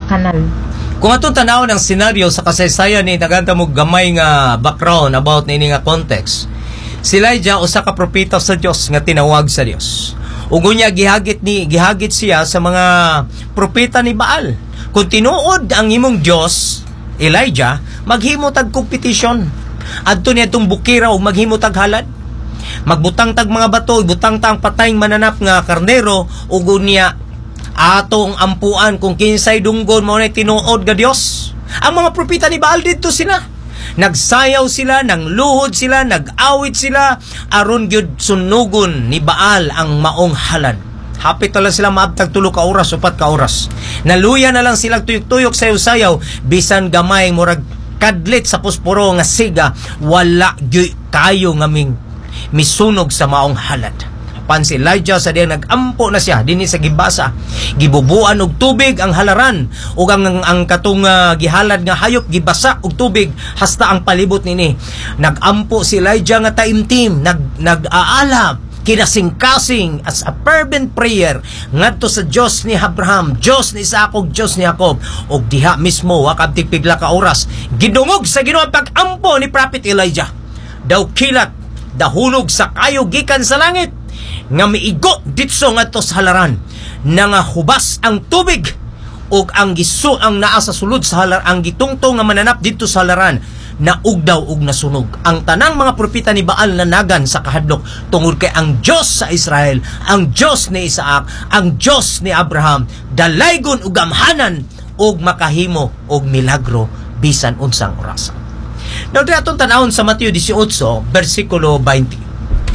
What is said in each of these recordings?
kanal. Kung atong tanawon ang senaryo sa kasaysayan ni naganta mo gamay nga background about nini nga context. Si Elijah usa ka propeta sa Dios nga tinawag sa Dios. Ug unya gihagit siya sa mga propeta ni Baal. Kung tinuod ang imong Dios, Elijah, maghimo tag competition. Adto niya itong bukira o maghimo tag halad. Magbutang tag mga bato, butang tang patayng mananap nga karnero, ug unya atong ampuan kung kinsay dunggon mo na tinuod nga Dios. Ang mga propeta ni Baal dito sila. Nagsayaw sila, nangluhod sila, nag-awit sila, aron gyud sunugon ni Baal ang maong halad. Hapit na lang sila maabtag 3 ka oras, 4 ka oras. Naluya na lang silang tuyok-tuyok sayaw-sayaw, bisan gamay murag kadlit sa posporo nga siga, wala gyud kayo ngaming misunog sa maong halad. Pan si Elijah sa diyang nag-ampo na siya dinhi sa gibasa, gibubuan og tubig ang halaran ug ang katong gihalad nga hayop gibasa og tubig hasta ang palibot nini. Nag-ampo si Elijah nga taimtim, nag-aalab, kinasing-kasing as a fervent prayer ngadto sa Dios ni Abraham, Dios ni Isaac ug Dios ni Jacob. ug diha mismo wakabtig pigla ka oras gidungog sa Ginoo ang pag-ampo ni Prophet Elijah. Daw kilat dahulog sa kayo gikan sa langit nga miigo ditso ngadto sa halaran, nga hubas ang tubig ug ang naa sa sulod sa halar, ang gitungtong nga mananap dito sa halaran naugdaw ug nasunog. Ang tanang mga propeta ni Baal nanagan sa kahadlok tungod kay ang Dios sa Israel, ang Dios ni Isaac, ang Dios ni Abraham dalaygon ug gamhanan ug makahimo og milagro bisan unsang oras. Now atong tanawon sa Mateo 18 versikulo 20.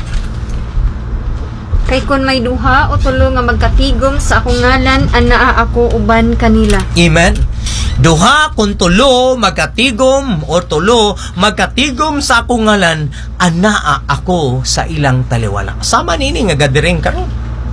Kay kun may duha o tulo nga magkatigom sa akong ngalan, anaa ako uban kanila. Amen. Duha kun tulo magkatigom o tulo magkatigom sa akong ngalan, anaa ako sa ilang taliwala. Sama nini nga gadireng karon.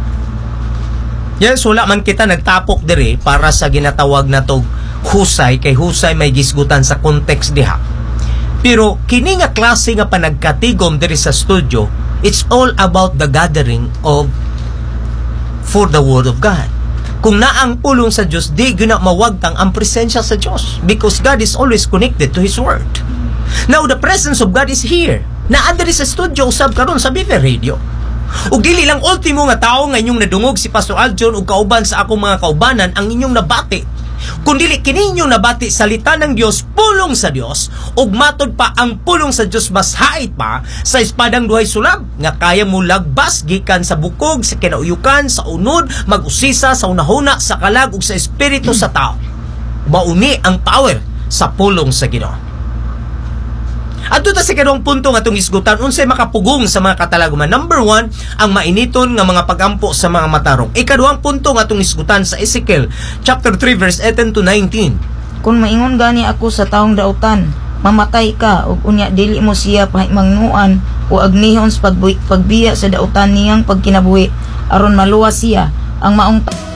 Yes, wala man kita nagtapok dire para sa ginatawag na tog husay, kay husay may gisgutan sa context diha. Pero kini nga klase nga panagkatigom diri sa studio, it's all about the gathering of for the Word of God. Kung naang pulong sa Diyos, di gina mawagtang ang presensya sa Diyos because God is always connected to His Word. Now, the presence of God is here. Naadari sa studio, usab karon sa Bible Radio. Ug dili lang ultimo nga tao nga inyong nadungog si Pastor Aljon ug kauban sa akong mga kaubanan ang inyong nabati. Kung dili kini inyong nabati salita ng Dios, pulong sa Dios, ug matod pa ang pulong sa Dios mas hait pa sa espadang duhay sulab nga kaya mo lagbas gikan sa bukog, sa kinauyukan, sa unod, mag-usisa sa unahuna, sa kalag ug sa espiritu sa tao. Mauni ang power sa pulong sa Ginoo. Adto ta sa kadong punto nga atong isgutan unsay makapugong sa mga katalaguman. Number 1, ang mainiton nga mga pagampo sa mga matarong. Ikaduhang punto nga atong isgutan sa Ezekiel chapter 3 verse 18 to 19. Kung maingon gani ako sa taong dautan, mamatay ka ug unya dili mo siya pahimangnuan o agnihon sa pagbiya sa dautan niyang pagkinabuhi aron maluwas siya ang maong